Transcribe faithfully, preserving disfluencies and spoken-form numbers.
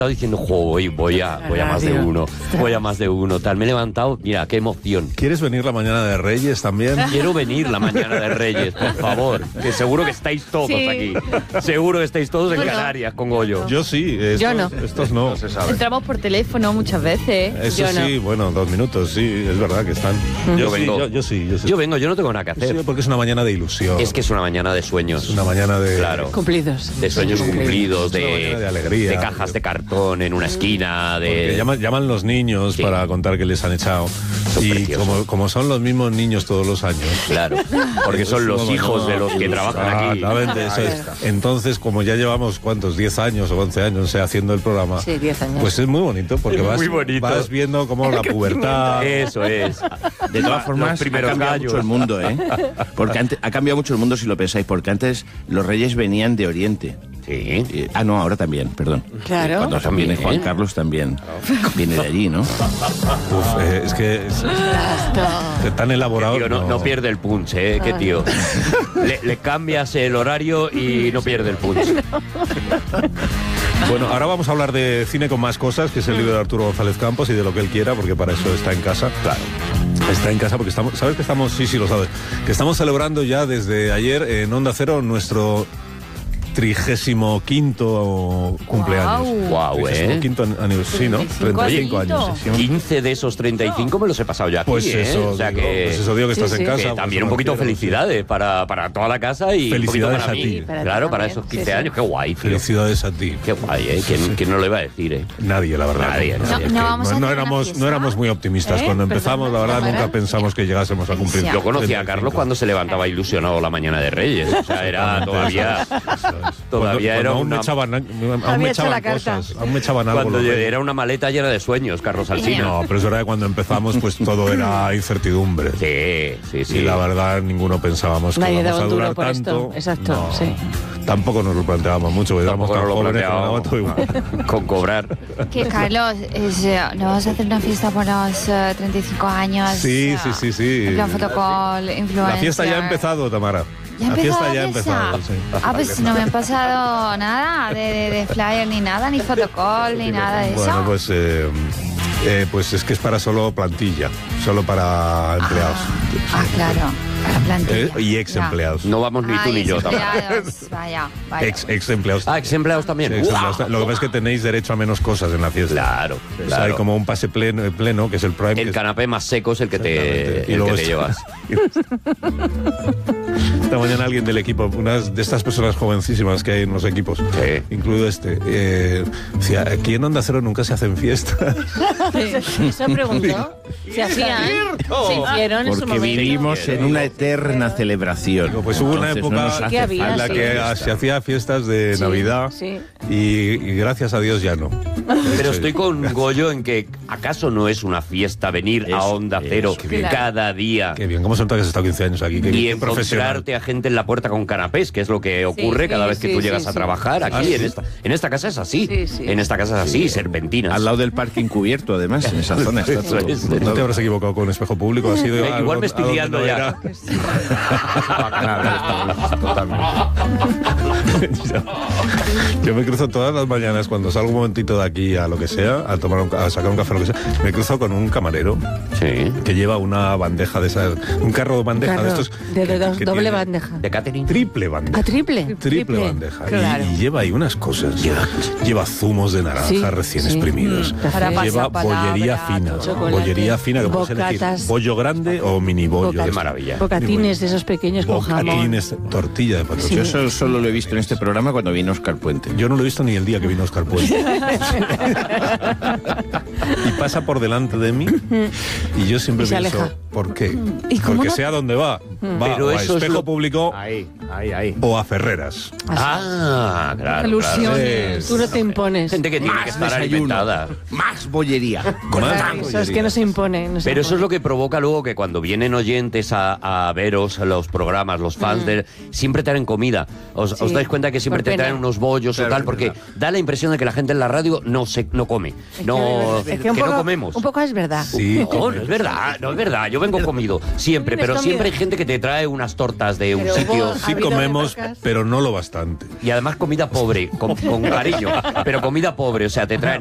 diciendo, voy, voy a, voy a más de uno, voy a más de uno, tal, me he levantado, mira, qué emoción. ¿Quieres venir la mañana de Reyes también? Quiero venir la mañana de Reyes, por favor, que seguro que estáis todos Sí. aquí, seguro que estáis todos en Bueno. Canarias con Goyo. Yo sí, estos, Yo no. estos no. No se sabe. Entramos por teléfono muchas veces. Eso Yo no. sí, bueno, dos minutos, sí, es verdad que están. Yo Yo, sí, vengo. yo, yo sí, yo sí. Yo vengo, yo no tengo nada que Sí, hacer. porque es una mañana de ilusión. Es que es una mañana de sueños. Es una mañana de... Claro. Cumplidos. De sueños cumplidos, Es una mañana de, de alegría. de cajas de cartón en una esquina, Porque de... llaman, llaman los niños Sí. para contar que les han echado. Son y preciosos. como, como son los mismos niños todos los años. Claro, porque son los Como hijos no, de los que trabajan aquí. Exactamente, eso es. Entonces, como ya llevamos, ¿cuántos? diez años o once años, no sé, haciendo el programa. Sí, diez años. Pues es muy bonito, porque Es vas, muy bonito. vas viendo cómo la pubertad... Eso es. De todas formas, Los primeros ha cambiado gallos. mucho el mundo, ¿eh? Porque antes, ha cambiado mucho el mundo si lo pensáis, porque antes los reyes venían de Oriente. Sí. Eh, ah, no, ahora también, perdón. Claro. Cuando También, viene Juan ¿eh? Carlos también viene de allí, ¿no? Uf, eh, es que es, es tan elaborado. Tío, no, no pierde el punch, ¿eh? Qué tío. Le, le cambias el horario y no pierde el punch. Bueno, ahora vamos a hablar de cine con más cosas, que es el libro de Arturo González Campos y de lo que él quiera, porque para eso está en casa. Claro. Está en casa porque estamos, ¿sabes que estamos? Sí, sí, lo sabes. Que estamos celebrando ya desde ayer en Onda Cero nuestro trigésimo quinto cumpleaños. Guau, Trigésimo ¿eh? quinto aniversario, sí, ¿no? treinta y cinco años. quince de esos treinta y cinco me los he pasado yo aquí, Pues ¿eh? eso, O sea digo, que... pues eso digo que Sí, estás sí. en casa. que pues también un no poquito quiero, felicidades para, para toda la casa y un poquito Felicidades para a mí. ti. Para ti Claro, para también. esos Sí, quince sí. años, qué guay, tío. Felicidades a ti. Qué guay, ¿eh? ¿Quién, quién no lo iba a decir, eh? Nadie, la verdad. Nadie, no, nadie. No, no vamos a no, no hacer una éramos, fiesta. no éramos muy optimistas. ¿Eh? Cuando Perdón, empezamos, la verdad, ¿cómo nunca era? pensamos que llegásemos a cumplir. Sí. Yo conocí a treinta y Carlos cinco. cuando se levantaba ilusionado la mañana de Reyes. O sea, era todavía... Todavía Cuando- era cuando aún una... me echaban, aún Había me hecho la echaban carta. cosas, aún me echaban algo. Cuando los reyes. era una maleta llena de sueños, Carlos Alsina. No, pero es verdad que cuando empezamos, pues todo era incertidumbre. Sí, sí, sí. Y la verdad, ninguno pensábamos que Nadie íbamos daba a un duro durar por tanto. esto. Exacto, No, sí. Tampoco nos lo planteábamos mucho, porque éramos Tampoco tan nos lo jóvenes que nos daba planteábamos. todo igual. Con cobrar. Que Carlos, es, eh, ¿no vas a hacer una fiesta por los eh, treinta y cinco años? Sí, eh, sí, sí, sí. En plan fotocall, influencer. La fiesta ya ha empezado, Tamara. ¿Ya ha la empezado fiesta ya ha la fiesta? empezado, sí. Ah, pues no me han pasado nada de, de, de flyer ni nada, ni fotocall, ni nada de eso. Bueno, pues, eh, eh, pues es que es para solo plantilla, solo para empleados. Ah, claro, para plantilla. Eh, y ex Ya. empleados. No vamos ni tú Ay, ni yo, Tamara. empleados, Vaya, vaya. Ex, ex empleados. Ah, ex empleados también. Sí, ex ¡Guau! empleados. Lo que pasa es que tenéis derecho a menos cosas en la fiesta. Claro, O sea, claro. hay como un pase pleno, pleno que es el prime. que El es- canapé más seco es el que te, Exactamente. Y el luego que te está- llevas. Esta mañana alguien del equipo, una de estas personas jovencísimas que hay en los equipos, Sí. incluido este, eh, decía, aquí en Onda Cero nunca se hacen fiestas. Sí, eso preguntó. Se hacían, se hicieron en su Porque momento. vivimos en una eterna celebración. Digo, pues hubo una Entonces, época no nos Sí que hace había, en la falta que fiesta. se hacía fiestas de Sí, Navidad sí. y, y gracias a Dios ya no. Pero estoy con Goyo en que ¿acaso no es una fiesta venir a Eso, Onda eso, Cero qué bien. cada día Qué bien, ¿cómo se nota que has estado quince años aquí? Qué, y qué profesional. encontrarte a gente en la puerta con canapés, que es lo que ocurre sí, cada vez que sí, tú sí, llegas sí. a trabajar aquí? Ah, ¿sí? en, esta, en esta casa es así. Sí, sí. En esta casa es así, serpentinas. Al lado del parking cubierto, además, en esa zona está Eso todo. es. No te habrás equivocado con espejo público, ha sido Eh, algo- igual me a estoy donde liando no ya. era. Yo me cruzo todas las mañanas cuando salgo un momentito de aquí a lo que sea, a tomar un, a sacar un café o lo que sea, me cruzo con un camarero Sí. que lleva una bandeja de esas, un carro de bandeja Claro, de estos. de que- dos- que doble tiene bandeja. ¿De catering? Triple bandeja. ¿A triple? Triple bandeja. Y- Claro. Y, lleva ahí unas cosas. Lleva, lleva zumos de naranja Sí, recién sí. exprimidos. Mm, Para café. Lleva pasar bollería palabra, fina. chocolate, Bollería fina que puedes elegir. bocatas. Bollo grande o mini bollo. Boca- Qué maravilla. Bocatines de esos pequeños con jamón. Bocatines, tortilla de patata. Yo eso solo lo he visto en este programa cuando vino Oscar Puente. Yo no lo he visto ni el día que vino Oscar Puente. Y pasa por delante de mí y yo siempre Y se pienso, aleja. ¿por qué? ¿Y cómo Porque no? sé a dónde va. Va Pero o a eso es Espejo lo- Público Ahí, ahí, ahí. o a Ferreras. Ah, claro. Ilusiones. claro. Tú no te impones. Gente que tiene que estar desayuno, alimentada. más bollería. Más Eso es que no se impone. no se Pero eso es impone. lo que provoca luego que cuando vienen oyentes a, a veros a los programas, los fans, de, siempre traen comida. Os, Sí, os dais cuenta que siempre por te pena. traen unos bollos Claro, o tal, es porque verdad. da la impresión de que la gente en la radio no se no come. No, Es que, que un no poco- comemos. Un poco es verdad. Sí, No, no es verdad, no es verdad. Yo vengo comido siempre, ¿Vienes pero comido? siempre hay gente que te trae unas tortas de un Pero sitio hubo- Sí, pero Comido de comemos, vacas. pero no lo bastante. Y además comida pobre, con, con cariño, pero comida pobre. O sea, te traen